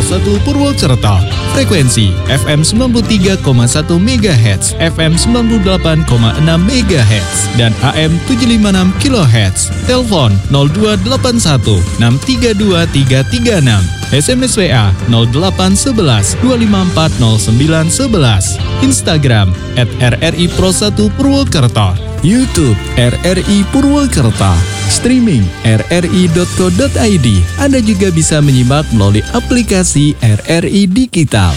1 Purwokerto. Frekuensi FM 93,1 MHz, FM 98,6 MHz, dan AM 756 kHz. Telepon 0281 632 336. SMS WA 0811 254 0911. Instagram @RRI Pro 1 Purwokerto. YouTube RRI Purwokerto. Streaming rri.co.id. Anda juga bisa menyimak melalui aplikasi RRI Digital.